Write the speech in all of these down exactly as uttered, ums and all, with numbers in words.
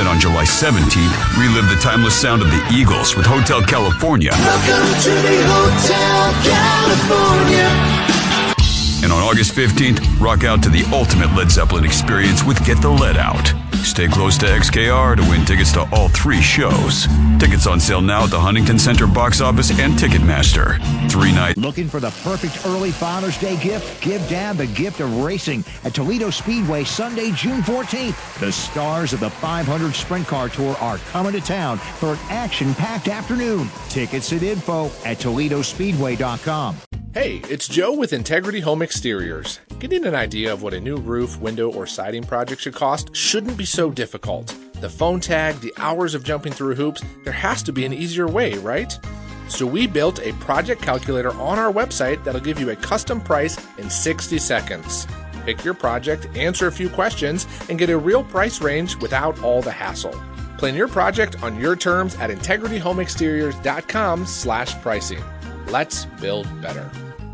Then on July seventeenth, relive the timeless sound of the Eagles with Hotel California. Welcome to the Hotel California. And on August fifteenth, rock out to the ultimate Led Zeppelin experience with Get the Lead Out. Stay close to X K R to win tickets to all three shows. Tickets on sale now at the Huntington Center box office and Ticketmaster. Three nights. Looking for the perfect early Father's Day gift? Give Dad the gift of racing at Toledo Speedway Sunday, June fourteenth. The stars of the five hundred Sprint Car Tour are coming to town for an action-packed afternoon. Tickets and info at Toledo Speedway dot com. Hey, it's Joe with Integrity Home Exteriors. Getting an idea of what a new roof, window, or siding project should cost shouldn't be so difficult. The phone tag, the hours of jumping through hoops, there has to be an easier way, right? So we built a project calculator on our website that'll give you a custom price in sixty seconds. Pick your project, answer a few questions, and get a real price range without all the hassle. Plan your project on your terms at integrity home exteriors dot com slash pricing. Let's build better.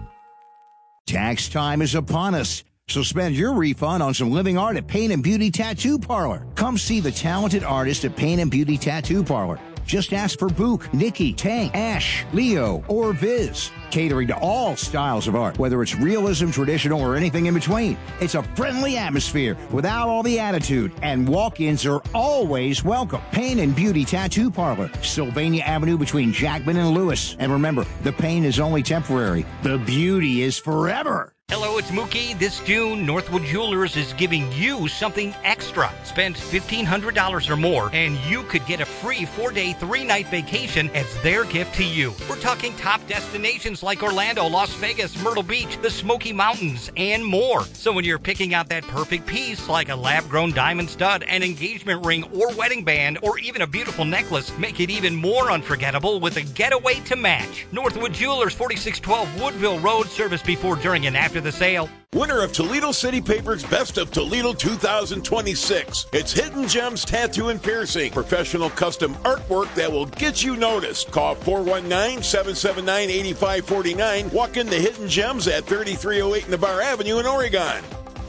Tax time is upon us, so spend your refund on some living art at Paint and Beauty Tattoo Parlor. Come see the talented artist at Paint and Beauty Tattoo Parlor. Just ask for Book, Nikki, Tank, Ash, Leo, or Viz. Catering to all styles of art, whether it's realism, traditional, or anything in between. It's a friendly atmosphere without all the attitude, and walk-ins are always welcome. Paint and Beauty Tattoo Parlor, Sylvania Avenue between Jackman and Lewis. And remember, the pain is only temporary. The beauty is forever. Hello, it's Mookie. This June, Northwood Jewelers is giving you something extra. Spend fifteen hundred dollars or more, and you could get a free four-day, three-night vacation as their gift to you. We're talking top destinations like Orlando, Las Vegas, Myrtle Beach, the Smoky Mountains, and more. So when you're picking out that perfect piece, like a lab-grown diamond stud, an engagement ring, or wedding band, or even a beautiful necklace, make it even more unforgettable with a getaway to match. Northwood Jewelers, forty-six twelve Woodville Road, service before, during, and after the sale. Winner of Toledo City Paper's Best of Toledo two thousand twenty-six. It's Hidden Gems Tattoo and Piercing. Professional custom artwork that will get you noticed. Call four one nine, seven seven nine, eight five four nine. Walk into Hidden Gems at thirty-three oh eight Navarre Avenue in Oregon.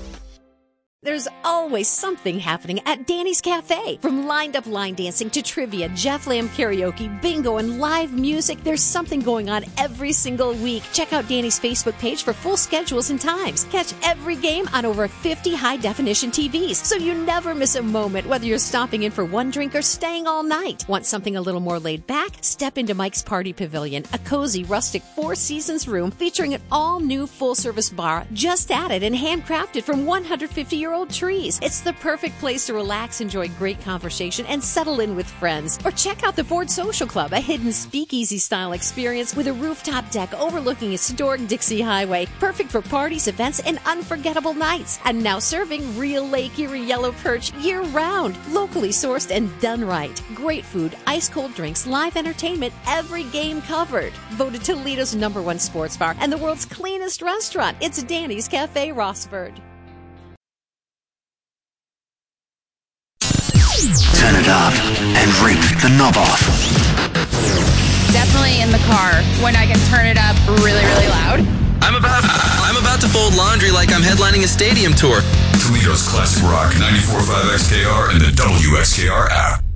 There's always something happening at Danny's Cafe. From lined-up line dancing to trivia, Jeff Lamb karaoke, bingo, and live music, there's something going on every single week. Check out Danny's Facebook page for full schedules and times. Catch every game on over fifty high-definition T Vs, so you never miss a moment, whether you're stopping in for one drink or staying all night. Want something a little more laid back? Step into Mike's Party Pavilion, a cozy, rustic Four Seasons room featuring an all-new full-service bar just added and handcrafted from one hundred fifty-year-old trees. It's the perfect place to relax, enjoy great conversation, and settle in with friends. Or check out the Ford Social Club, a hidden speakeasy-style experience with a rooftop deck overlooking historic Dixie Highway. Perfect for parties, events, and unforgettable nights. And now serving real Lake Erie yellow perch year-round. Locally sourced and done right. Great food, ice-cold drinks, live entertainment, every game covered. Voted Toledo's number one sports bar and the world's cleanest restaurant. It's Danny's Cafe Rossford. Turn it up and rip the knob off. Definitely in the car when I can turn it up really, really loud. I'm about I'm about to fold laundry like I'm headlining a stadium tour. Toledo's classic rock, ninety-four point five X K R and the W X K R app.